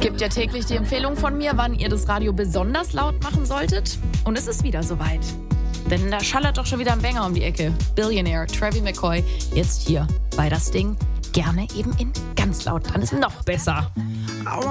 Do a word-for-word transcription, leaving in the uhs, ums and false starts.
Gibt ja täglich die Empfehlung von mir, wann ihr das Radio besonders laut machen solltet. Und es ist wieder soweit. Denn da schallert doch schon wieder ein Banger um die Ecke. Billionaire, Travie McCoy, jetzt hier bei Das Ding. Gerne eben in ganz laut, dann ist noch besser.